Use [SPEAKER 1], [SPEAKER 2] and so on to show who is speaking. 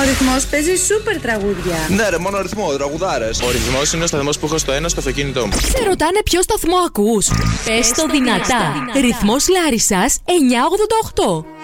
[SPEAKER 1] Ρυθμός παίζει σούπερ τραγούδια.
[SPEAKER 2] Ναι, ρε, μόνο ρυθμό, τραγουδάρες.
[SPEAKER 3] Ο Ρυθμός είναι ο σταθμός που έχω στο ένα στο αυτοκίνητό μου.
[SPEAKER 4] Σε ρωτάνε ποιο σταθμό ακούς. Πες το δυνατά. Ρυθμός Λάρισσας 988.